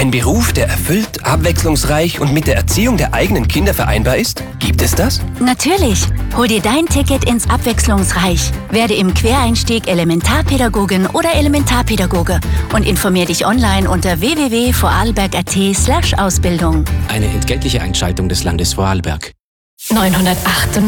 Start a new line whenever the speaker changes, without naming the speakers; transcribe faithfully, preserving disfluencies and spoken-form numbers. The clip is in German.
Ein Beruf, der erfüllt, abwechslungsreich und mit der Erziehung der eigenen Kinder vereinbar ist? Gibt es das?
Natürlich. Hol dir dein Ticket ins Abwechslungsreich. Werde im Quereinstieg Elementarpädagogin oder Elementarpädagoge und informier dich online unter w w w punkt vorarlberg punkt a t slash Ausbildung.
Eine entgeltliche Einschaltung des Landes Vorarlberg.
neunhundertacht